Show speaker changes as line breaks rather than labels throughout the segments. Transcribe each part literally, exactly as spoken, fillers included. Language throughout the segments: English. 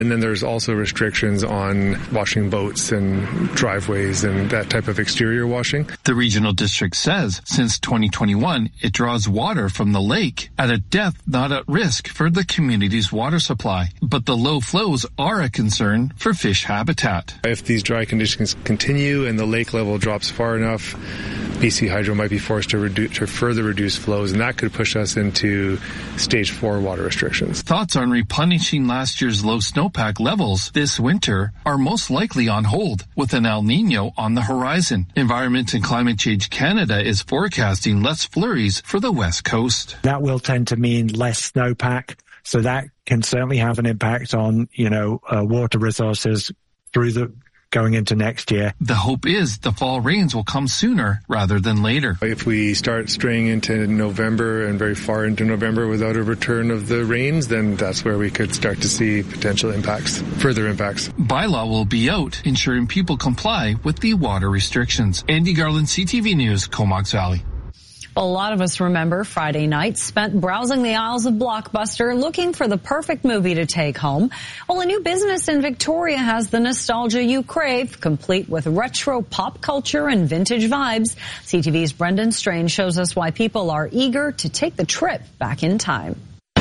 And then there's also restrictions on washing boats and driveways and that type of exterior washing.
The regional district says since twenty twenty-one, it draws water from the lake at a depth not at risk for the community's water supply. But the low flows are a concern for fish habitat.
If these dry conditions continue and the lake level drops far enough, B C Hydro might be forced to, reduce, to further reduce flows, and that could push us into stage four water restrictions.
Thoughts on replenishing last year's low snowpack levels this winter are most likely on hold with an El Nino on the horizon. Environment and Climate Change Canada is forecasting less flurries for the West Coast.
That will tend to mean less snowpack, so that can certainly have an impact on, you know, uh, water resources through the going into next year.
The hope is the fall rains will come sooner rather than later.
If we start straying into November and very far into November without a return of the rains, then that's where we could start to see potential impacts, further impacts.
Bylaw will be out, ensuring people comply with the water restrictions. Andy Garland, C T V News, Comox Valley.
A lot of us remember Friday night spent browsing the aisles of Blockbuster looking for the perfect movie to take home. Well, a new business in Victoria has the nostalgia you crave, complete with retro pop culture and vintage vibes. C T V's Brendan Strange shows us why people are eager to take the trip back in time.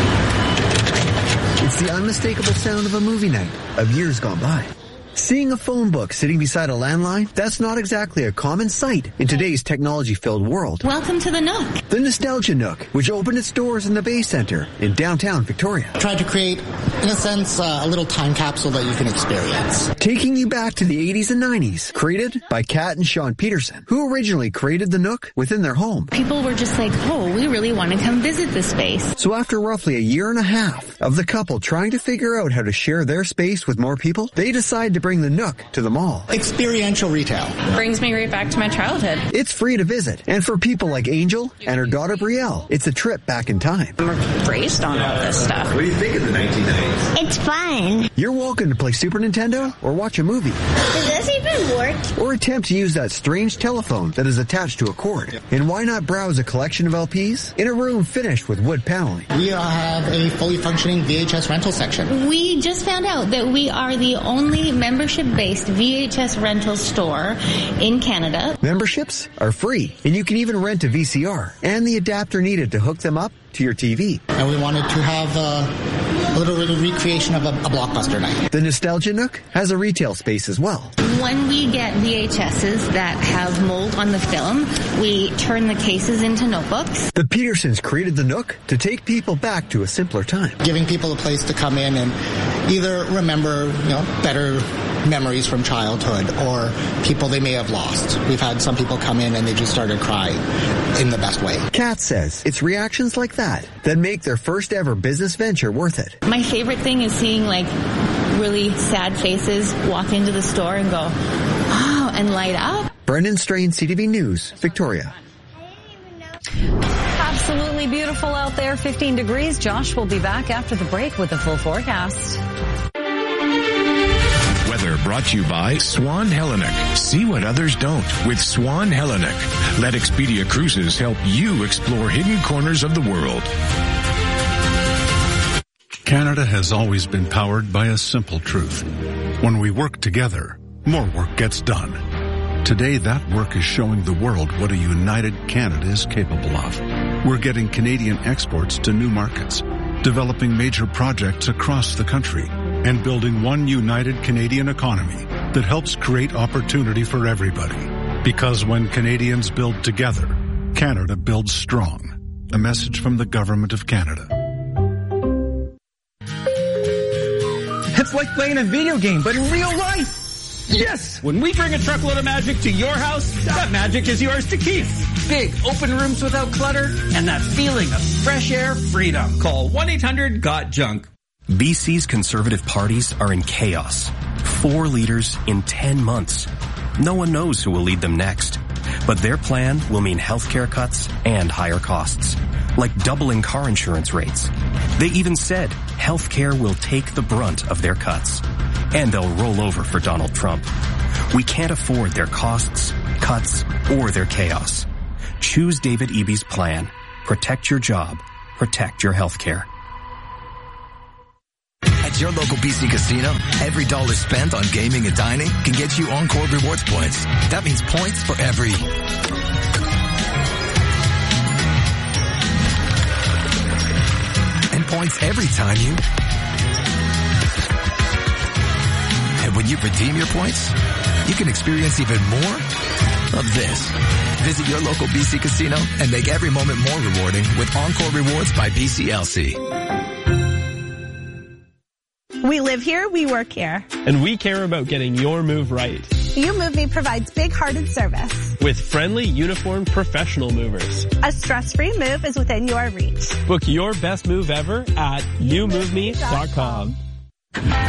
It's the unmistakable sound of a movie night of years gone by. Seeing a phone book sitting beside a landline, that's not exactly a common sight in today's technology-filled world.
Welcome to the Nook.
The Nostalgia Nook, which opened its doors in the Bay Centre in downtown Victoria.
Tried to create, in a sense, uh, a little time capsule that you can experience.
Taking you back to the eighties and nineties, created by Kat and Sean Peterson, who originally created the Nook within their home.
People were just like, oh, we really want to come visit this space.
So after roughly a year and a half of the couple trying to figure out how to share their space with more people, they decide to bring the Nook to the mall.
Experiential retail.
Brings me right back to my childhood.
It's free to visit. And for people like Angel and her daughter Brielle, it's a trip back in time.
I'm raised on all this stuff.
What do you think of the nineteen nineties?
It's fun.
You're welcome to play Super Nintendo or watch a movie.
Does this even work?
Or attempt to use that strange telephone that is attached to a cord. And why not browse a collection of L Ps in a room finished with wood paneling?
We have a fully functioning V H S rental section.
We just found out that we are the only membership-based V H S rental store in Canada.
Memberships are free, and you can even rent a V C R and the adapter needed to hook them up to your T V.
And we wanted to have uh, a little, little recreation of a, a Blockbuster night.
The Nostalgia Nook has a retail space as well.
When we get V H S's that have mold on the film, we turn the cases into notebooks.
The Petersons created the Nook to take people back to a simpler time.
Giving people a place to come in and either remember, you know, better memories from childhood or people they may have lost. We've had some people come in and they just started crying in the best way.
Kat says it's reactions like that that make their first ever business venture worth it.
My favorite thing is seeing like really sad faces walk into the store and go, oh, and light up.
Brendan Strain, C T V News, Victoria.
Absolutely beautiful out there, fifteen degrees. Josh will be back after the break with the full forecast.
Weather brought to you by Swan Hellenic. See what others don't with Swan Hellenic. Let Expedia Cruises help you explore hidden corners of the world.
Canada has always been powered by a simple truth. When we work together, more work gets done. Today, that work is showing the world what a united Canada is capable of. We're getting Canadian exports to new markets, developing major projects across the country, and building one united Canadian economy that helps create opportunity for everybody. Because when Canadians build together, Canada builds strong. A message from the Government of Canada.
It's like playing a video game, but in real life. Yes! When we bring a truckload of magic to your house, that magic is yours to keep. Big open rooms without clutter, and that feeling of fresh air freedom. Call one eight hundred got junk.
B C's Conservative parties are in chaos. Four leaders in ten months. No one knows who will lead them next. But their plan will mean healthcare cuts and higher costs, like doubling car insurance rates. They even said healthcare will take the brunt of their cuts. And they'll roll over for Donald Trump. We can't afford their costs, cuts, or their chaos. Choose David Eby's plan. Protect your job. Protect your healthcare.
At your local B C Casino, every dollar spent on gaming and dining can get you Encore Rewards points. That means points for every... and points every time you... And when you redeem your points, you can experience even more of this. Visit your local B C Casino and make every moment more rewarding with Encore Rewards by B C L C.
We live here, we work here.
And we care about getting your move right.
You Move Me provides big-hearted service.
With friendly, uniformed professional movers.
A stress-free move is within your reach.
Book your best move ever at you move me dot com.